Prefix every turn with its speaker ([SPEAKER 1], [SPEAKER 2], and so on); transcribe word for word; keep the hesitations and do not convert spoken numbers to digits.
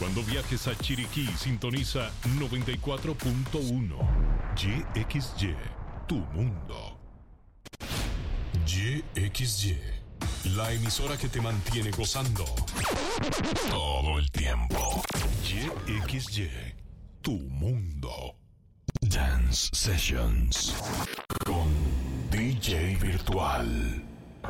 [SPEAKER 1] Cuando viajes a Chiriquí, sintoniza noventa y cuatro punto uno. Y X Y, tu mundo. Y X Y, la emisora que te mantiene gozando todo el tiempo. Y X Y, tu mundo. Dance Sessions con D J Virtual.